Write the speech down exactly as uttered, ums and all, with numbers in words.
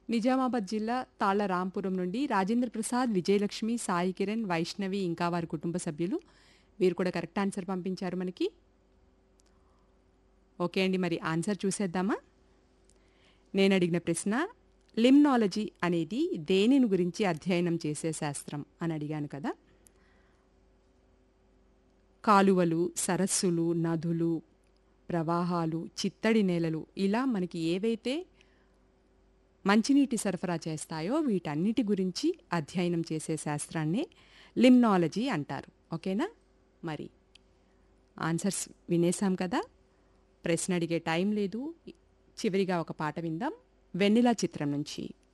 నిజామాబాద్ జిల్లా తాళ్ల రాంపురం నుండి రాజేంద్ర ప్రసాద్, విజయలక్ష్మి, సాయి కిరణ్, వైష్ణవి ఇంకా వారి కుటుంబ సభ్యులు వీరు కూడా కరెక్ట్ ఆన్సర్ పంపించారు మనకి. ఓకే అండి, మరి ఆన్సర్ చూసేద్దామా? నేను అడిగిన ప్రశ్న లిమ్నాలజీ అనేది దేనిని గురించి అధ్యయనం చేసే శాస్త్రం అని అడిగాను కదా. కాలువలు, సరస్సులు, నదులు, ప్రవాహాలు, చిత్తడి నేలలు ఇలా మనకి ఏవైతే మంచినీటి సరఫరా చేస్తాయో వీటన్నిటి గురించి అధ్యయనం చేసే శాస్త్రాన్నే లిమ్నాలజీ అంటారు. ఓకేనా? మరి ఆన్సర్స్ వినేసాం కదా. ప్రశ్న అడిగే టైం లేదు. చివరిగా ఒక పాట విందాం, వెన్నెల చిత్రం నుంచి.